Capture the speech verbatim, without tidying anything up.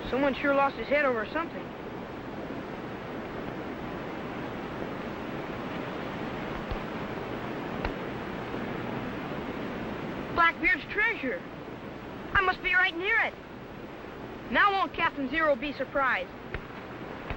Someone sure lost his head over something. Blackbeard's treasure. I must be right near it. Now won't Captain Zero be surprised?